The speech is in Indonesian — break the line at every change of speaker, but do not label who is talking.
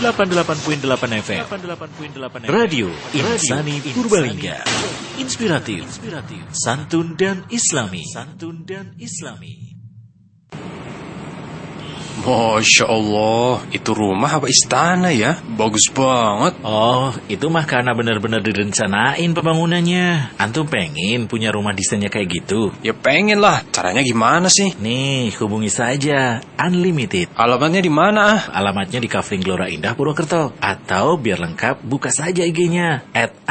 88.8 FM. Radio Insani Purbalingga. Inspiratif, santun dan islami.
Masya Allah, itu rumah apa istana ya? Bagus banget.
Oh, itu mah karena benar-benar direncanain pembangunannya. Antum pengen punya rumah desainnya kayak gitu?
Ya pengen lah, caranya gimana sih?
Nih, hubungi saja Unlimited.
Alamatnya di mana?
Alamatnya di Kafling Gelora Indah, Purwokerto. Atau biar lengkap, buka saja IG-nya